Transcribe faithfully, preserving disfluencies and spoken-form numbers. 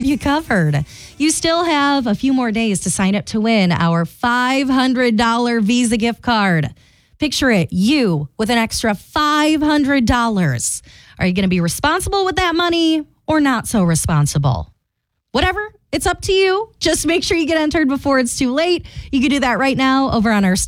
you covered. You still have a few more days to sign up to win our five hundred dollars Visa gift card. Picture it, you with an extra five hundred dollars. Are you going to be responsible with that money or not so responsible? Whatever, it's up to you. Just make sure you get entered before it's too late. You can do that right now over on our